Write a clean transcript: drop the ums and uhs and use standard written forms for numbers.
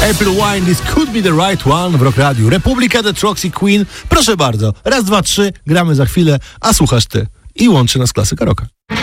April Wine, this could be the right one w Rock Radiu. Republica, The Troxy Queen. Proszę bardzo, raz, dwa, trzy, gramy za chwilę, a słuchasz ty. I łączy nas klasyka rocka.